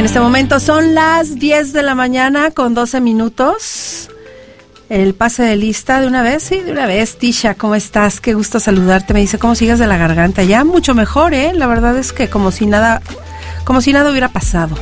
En este momento son las 10 de la mañana con 12 minutos. El pase de lista de una vez, sí, de una vez. Tisha, ¿cómo estás? Qué gusto saludarte. Me dice, ¿cómo sigues de la garganta? Ya mucho mejor, ¿eh? La verdad es que como si nada hubiera pasado.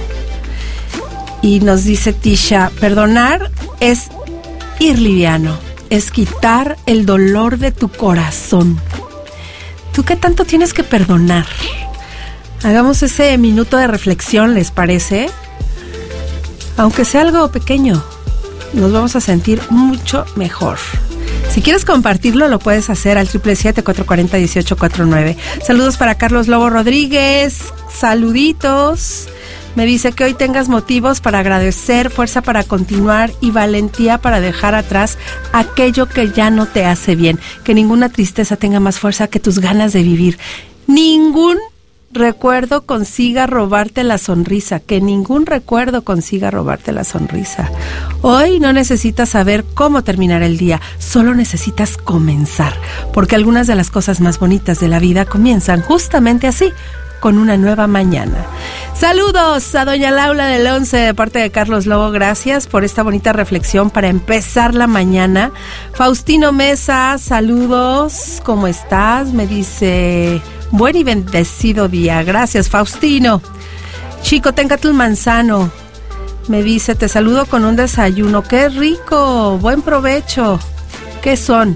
Y nos dice Tisha, perdonar es ir liviano, es quitar el dolor de tu corazón. ¿Tú qué tanto tienes que perdonar? Hagamos ese minuto de reflexión, ¿les parece? Aunque sea algo pequeño, nos vamos a sentir mucho mejor. Si quieres compartirlo, lo puedes hacer al 777-440-1849. Saludos para Carlos Lobo Rodríguez. Saluditos. Me dice que hoy tengas motivos para agradecer, fuerza para continuar y valentía para dejar atrás aquello que ya no te hace bien. Que ninguna tristeza tenga más fuerza que tus ganas de vivir. Ningún recuerdo consiga robarte la sonrisa, que ningún recuerdo consiga robarte la sonrisa. Hoy no necesitas saber cómo terminar el día, solo necesitas comenzar, porque algunas de las cosas más bonitas de la vida comienzan justamente así, con una nueva mañana. Saludos a doña Laura del 11 de parte de Carlos Lobo, gracias por esta bonita reflexión para empezar la mañana. Faustino Mesa, saludos, ¿cómo estás? Me dice, buen y bendecido día, gracias Faustino. Chico Tencatl Manzano, me dice, te saludo con un desayuno, qué rico, buen provecho. ¿Qué son?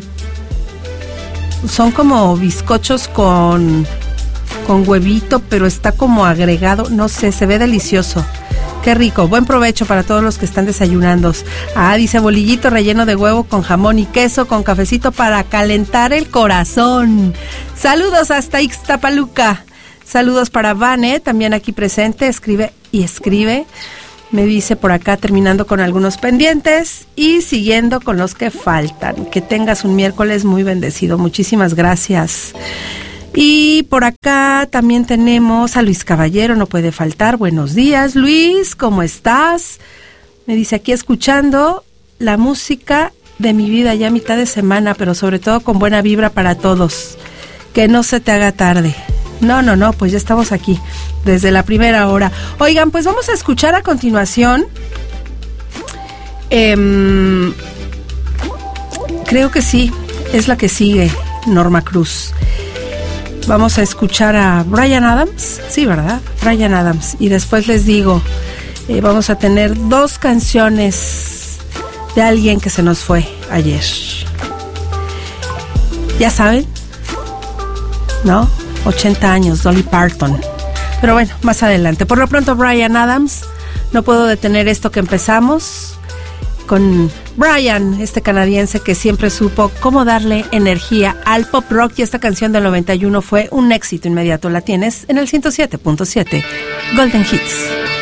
Son como bizcochos con huevito, pero está como agregado, no sé, se ve delicioso. Qué rico, buen provecho para todos los que están desayunando. Dice bolillito relleno de huevo con jamón y queso con cafecito para calentar el corazón. Saludos hasta Ixtapaluca. Saludos para Vane, también aquí presente, escribe. Me dice por acá, terminando con algunos pendientes y siguiendo con los que faltan. Que tengas un miércoles muy bendecido. Muchísimas gracias. Y por acá también tenemos a Luis Caballero, no puede faltar. Buenos días, Luis, ¿cómo estás? Me dice aquí escuchando la música de mi vida ya a mitad de semana, pero sobre todo con buena vibra para todos. Que no se te haga tarde. No, pues ya estamos aquí desde la primera hora. Oigan, pues vamos a escuchar a continuación. Creo que sí, es la que sigue, Norma Cruz. Vamos a escuchar a Bryan Adams, sí, ¿verdad? Bryan Adams. Y después les digo, vamos a tener 2 canciones de alguien que se nos fue ayer. ¿Ya saben? ¿No? 80 años, Dolly Parton. Pero bueno, más adelante. Por lo pronto, Bryan Adams. No puedo detener esto que empezamos con Bryan, este canadiense que siempre supo cómo darle energía al pop rock, y esta canción del 91 fue un éxito inmediato. La tienes en el 107.7 Golden Hits.